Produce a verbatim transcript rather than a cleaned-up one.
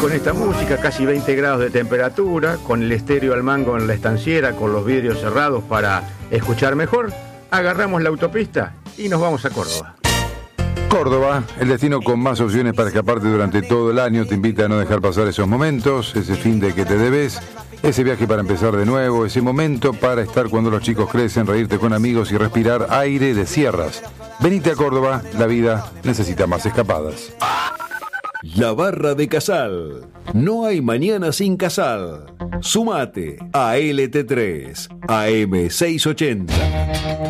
con esta música, casi veinte grados de temperatura, con el estéreo al mango en la estanciera, con los vidrios cerrados para escuchar mejor, agarramos la autopista y nos vamos a Córdoba. Córdoba, el destino con más opciones para escaparte durante todo el año, te invita a no dejar pasar esos momentos, ese fin de que te debes, ese viaje para empezar de nuevo, ese momento para estar cuando los chicos crecen, reírte con amigos y respirar aire de sierras. Venite a Córdoba, la vida necesita más escapadas. La Barra de Casal. No hay mañana sin Casal. Sumate a L T tres, A M seiscientos ochenta.